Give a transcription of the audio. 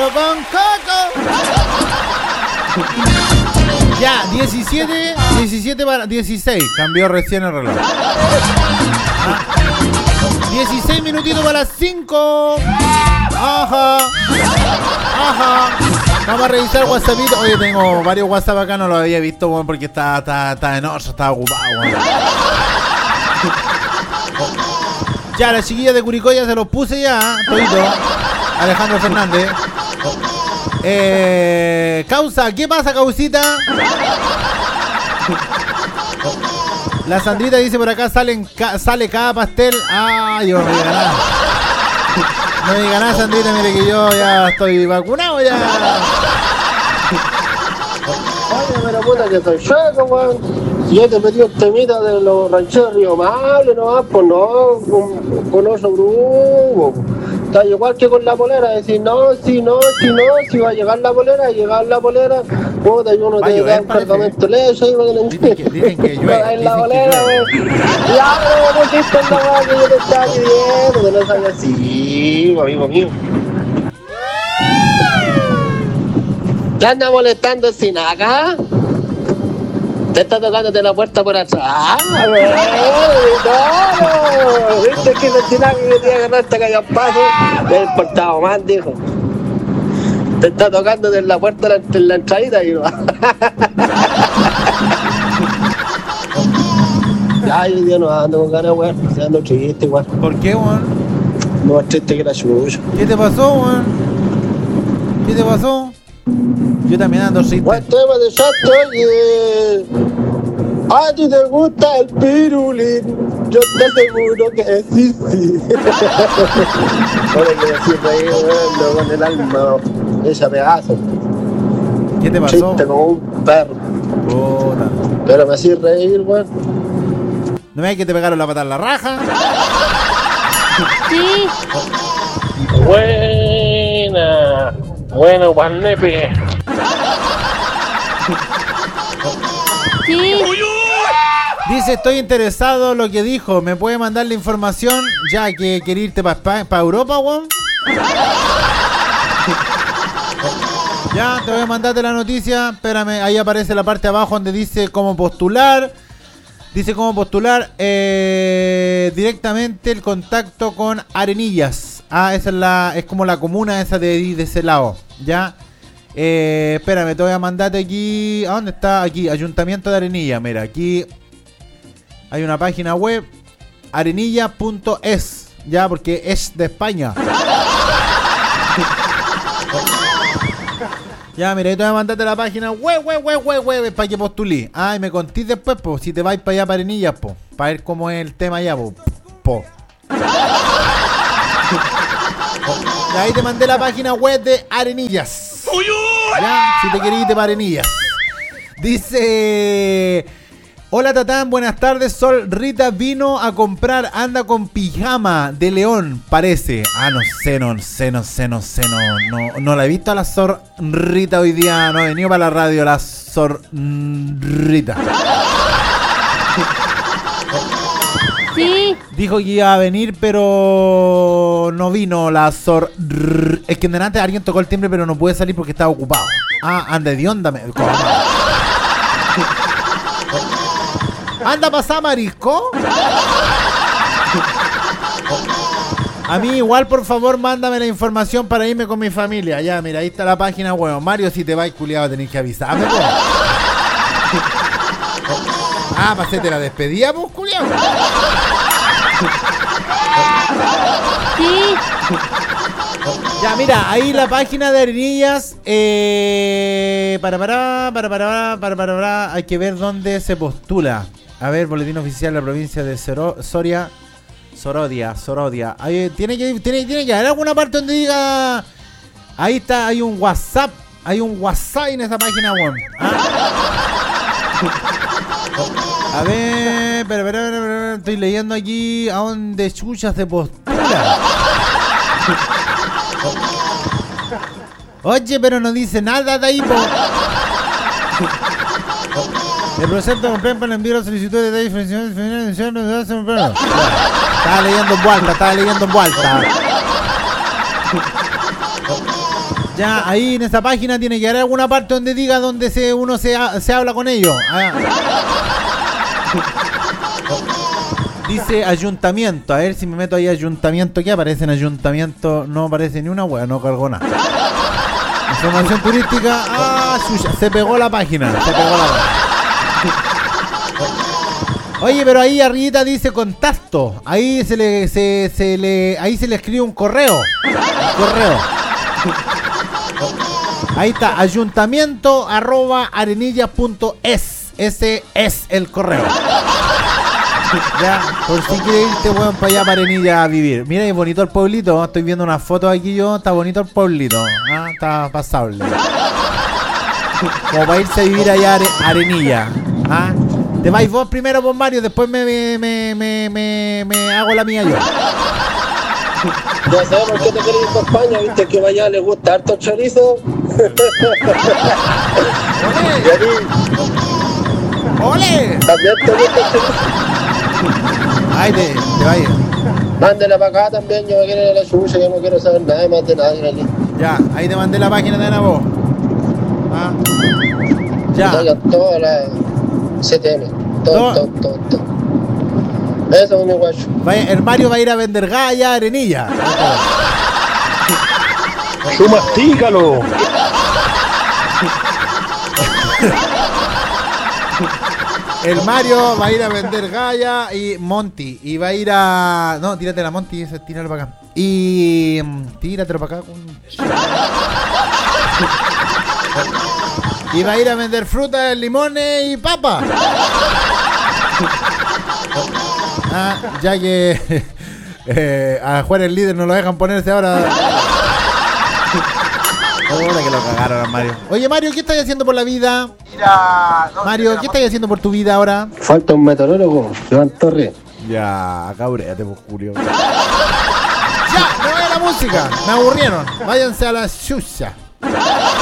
Coco con Coco. Ya, 17 para 16. Cambió recién el reloj. 16 minutitos para las 5. Ajá. Vamos a revisar WhatsApp. Oye, tengo varios WhatsApp acá, no lo había visto, bueno, porque está en otro, estaba ocupado, bueno. Ya, las chiquillas de Curicó ya se los puse ya, todito. Alejandro Fernández. Causa, ¿qué pasa, Causita? La Sandrita dice por acá sale cada pastel. Ay, yo no diga nada. No diga nada, Sandrita, mire que yo ya estoy vacunado ya. Oye, pero puta que soy chueco, weón. Si yo te metí un temita de los rancheros Río Maule, no vas, pues no, con otro grupo. Está igual que con la polera, decir si va a llegar la polera, puta, yo no te da un cargamento leche, ahí dicen que llueve. En la polera, weón. Ya, pero me pusiste en la weá que yo te estaba pidiendo, que no sabía así, amigo mío. ¿Te anda molestando sin acá? Te está tocándote la puerta por atrás, weón. No, viste que el chinaco que te iba a agarrar hasta que haya paso. Me he portado mal, dijo. Te está tocando en la puerta en la entradita y va. Ya, yo día no ando con ganas, weón. Ando triste, igual. ¿Por qué, weón? No más triste que la chucha. ¿Qué te pasó, weón? ¿Qué te pasó? Yo también ando triste. Buen tema de chato, oye. A ti te gusta el pirulín. Yo te aseguro que sí. Oye, que decir reír, weón, con el alma. Esa pedazo. ¿Qué te pasó? Chiste como un perro. Puta. Pero me hacía reír, weón. ¿No me hay que te pegaron la pata en la raja? Sí. Buena. Bueno, Guanepe. Sí. Dice, estoy interesado en lo que dijo. ¿Me puede mandar la información? Ya que quiere irte para Europa, weón. Ya, te voy a mandarte la noticia. Espérame, ahí aparece la parte de abajo donde dice cómo postular. Dice cómo postular directamente el contacto con Arenillas. Esa es como la comuna esa de ese lado. Ya. Espérame, te voy a mandarte aquí. ¿A dónde está? Aquí, Ayuntamiento de Arenilla. Mira, aquí hay una página web, arenilla.es. Ya, porque es de España. Ya, mira, ahí te voy a mandarte la página web para que postulí. Y me contís después, pues, si te vais para allá para Arenillas, pues, para ver cómo es el tema allá, po. Y ahí te mandé la página web de Arenillas. Ya, si te querés irte para Arenillas. Dice: hola Tatán, buenas tardes. Sol Rita vino a comprar, anda con pijama de león, parece. No la he visto a la Sor Rita hoy día, no ha venido para la radio la Sor Rita. Sí. Dijo que iba a venir, pero no vino la Sor. Es que en delante alguien tocó el timbre, pero no puede salir porque estaba ocupado. Anda de onda. Anda pasá, marisco. A mí igual, por favor, mándame la información para irme con mi familia. Ya, mira, ahí está la página web. Mario, si te vas culiado tenés que avisarme, pues. Pasete la despedida, pues, culiado. Sí. Ya, mira, ahí la página de Arenillas. Hay que ver dónde se postula. A ver, boletín oficial de la provincia de Sorodia. Ahí, tiene que haber alguna parte donde diga. Ahí está, hay un WhatsApp. Hay un WhatsApp en esa página web. A ver, espera, estoy leyendo aquí a dónde chuchas se postula. Oye, pero no dice nada de ahí, po. El proceso de comprar para el envío de solicitud de detalles Estaba leyendo en vuelta. Ya, ahí en esa página tiene que haber alguna parte donde diga donde uno se habla con ellos. Dice ayuntamiento. A ver si me meto ahí ayuntamiento. ¿Qué aparece en ayuntamiento? No aparece ni una hueá, no cargó nada. Información turística. Suya, se pegó la página. Oye, pero ahí arribita dice contacto. Ahí ahí se le escribe un correo. Ahí está, ayuntamiento@arenilla.es. Ese es el correo. Ya, por si quieres irte, weón, para allá, para Arenilla a vivir. Mira, es bonito el pueblito. Estoy viendo unas fotos aquí yo. Está bonito el pueblito. Está pasable. Como para irse a vivir allá a Arenilla. Te vais vos primero, por Mario. Después me hago la mía yo. Ya sé por qué te querés ir para España, viste que vaya le gusta harto chorizo. ¡Ole! También te gusta el chorizo. Ay, te vayas. Mándela para acá también, yo me quiero ir a la chucha, yo no quiero saber nada más de nadie aquí. Ya, ahí te mandé la página de Nabo. Ya. Toda la CTM, todo. Eso es mi guacho. El Mario va a ir a vender galla a Arenilla. ¡Tú mastícalo! El Mario va a ir a vender galla y Monty. Y va a ir a... No, tírate la Monty, tíralo para acá. Y... Tíratelo para acá. Y va a ir a vender frutas, limones y papas. Ya que a Juan el líder no lo dejan ponerse ahora. Ahora que lo cagaron a Mario. Oye, Mario, ¿qué estás haciendo por la vida? Mario, ¿qué estás haciendo por tu vida ahora? Falta un meteorólogo, Joan Torres. Ya, cabréate, pues, Julio. Ya, me voy a la música. Me aburrieron. Váyanse a la chucha.